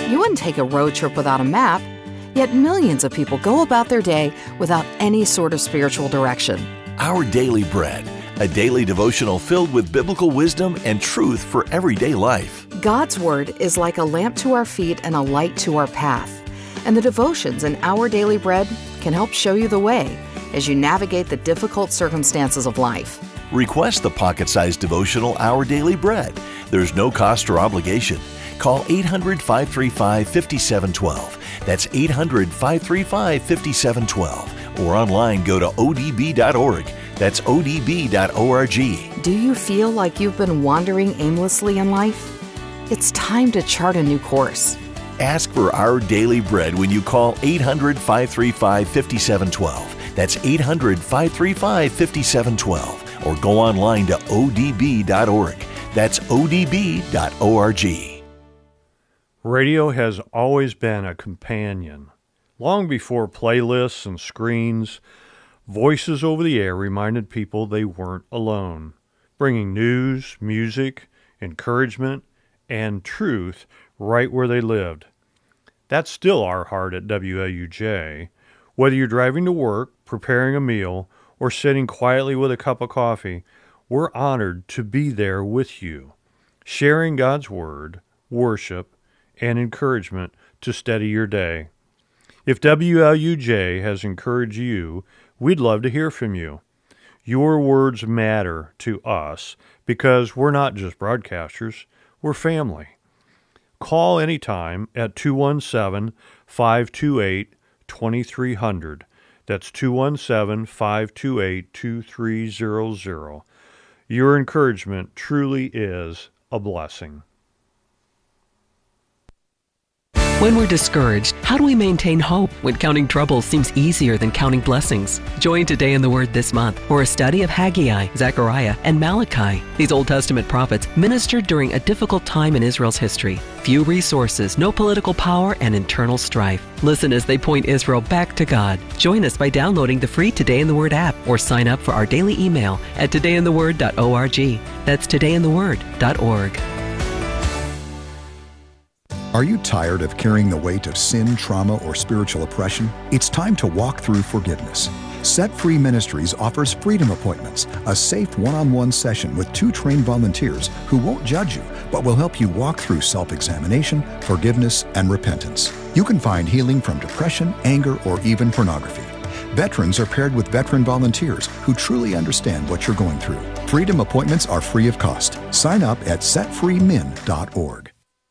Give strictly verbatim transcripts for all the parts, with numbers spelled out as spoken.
You wouldn't take a road trip without a map, yet millions of people go about their day without any sort of spiritual direction. Our Daily Bread, a daily devotional filled with biblical wisdom and truth for everyday life. God's Word is like a lamp to our feet and a light to our path. And the devotions in Our Daily Bread can help show you the way as you navigate the difficult circumstances of life. Request the pocket-sized devotional Our Daily Bread. There's no cost or obligation. Call eight hundred, five three five, five seven one two. That's eight hundred, five three five, five seven one two. Or online, go to O D B dot org. That's O D B dot org. Do you feel like you've been wandering aimlessly in life? It's time to chart a new course. Ask for Our Daily Bread when you call eight hundred, five three five, five seven one two. That's eight hundred, five three five, five seven one two. Or go online to O D B dot org. That's O D B dot org. Radio has always been a companion. Long before playlists and screens, voices over the air reminded people they weren't alone, bringing news, music, encouragement, and truth right where they lived. That's still our heart at W L U J. Whether you're driving to work, preparing a meal, or sitting quietly with a cup of coffee, we're honored to be there with you, sharing God's Word, worship, and encouragement to steady your day. If W L U J has encouraged you, we'd love to hear from you. Your words matter to us because we're not just broadcasters, we're family. Call anytime at two one seven, five two eight, two three zero zero. That's two one seven, five two eight, two three zero zero. Your encouragement truly is a blessing. When we're discouraged, how do we maintain hope when counting troubles seems easier than counting blessings? Join Today in the Word this month for a study of Haggai, Zechariah, and Malachi. These Old Testament prophets ministered during a difficult time in Israel's history. Few resources, no political power, and internal strife. Listen as they point Israel back to God. Join us by downloading the free Today in the Word app or sign up for our daily email at today in the word dot org. That's today in the word dot org. Are you tired of carrying the weight of sin, trauma, or spiritual oppression? It's time to walk through forgiveness. Set Free Ministries offers Freedom Appointments, a safe one-on-one session with two trained volunteers who won't judge you, but will help you walk through self-examination, forgiveness, and repentance. You can find healing from depression, anger, or even pornography. Veterans are paired with veteran volunteers who truly understand what you're going through. Freedom Appointments are free of cost. Sign up at set free min dot org.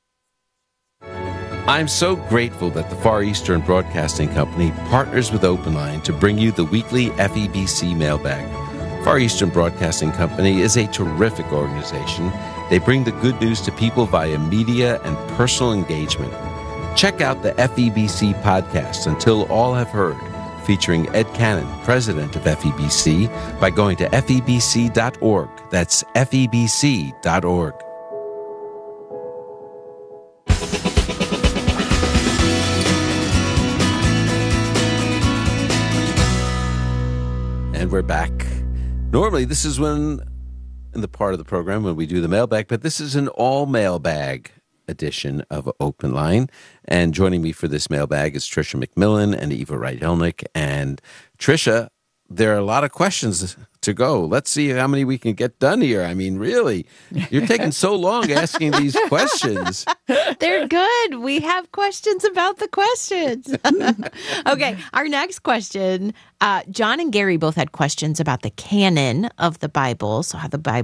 I'm so grateful that the Far Eastern Broadcasting Company partners with OpenLine to bring you the weekly F E B C mailbag. Far Eastern Broadcasting Company is a terrific organization. They bring the good news to people via media and personal engagement. Check out the F E B C podcast, Until All Have Heard, featuring Ed Cannon, president of F E B C, by going to F E B C dot org. That's F E B C dot org. And we're back. Normally, this is when, in the part of the program when we do the mailbag, but this is an all mailbag edition of Open Line. And joining me for this mailbag is Tricia McMillan and Eva Wright-Helnick. And Tricia, there are a lot of questions to go. Let's see how many we can get done here. I mean, really, you're taking so long asking these questions. They're good. We have questions about the questions. Okay, our next question. Uh, John and Gary both had questions about the canon of the Bible, so how the Bible